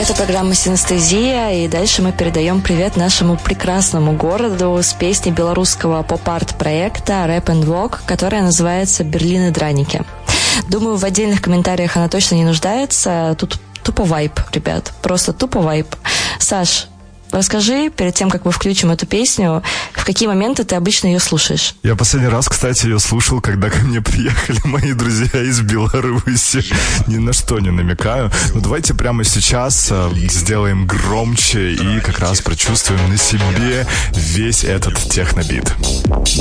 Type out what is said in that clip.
Это программа «Синестезия», и дальше мы передаем привет нашему прекрасному городу с песней белорусского поп-арт проекта Rap and Walk, которая называется «Берлин и драники». Думаю, в отдельных комментариях она точно не нуждается. Тут тупо вайб, ребят, просто тупо вайб. Саш, расскажи, перед тем, как мы включим эту песню, в какие моменты ты обычно ее слушаешь? Я последний раз, кстати, ее слушал, когда ко мне приехали мои друзья из Беларуси. Ни на что не намекаю. Но давайте прямо сейчас сделаем громче и как раз прочувствуем на себе весь этот технобит.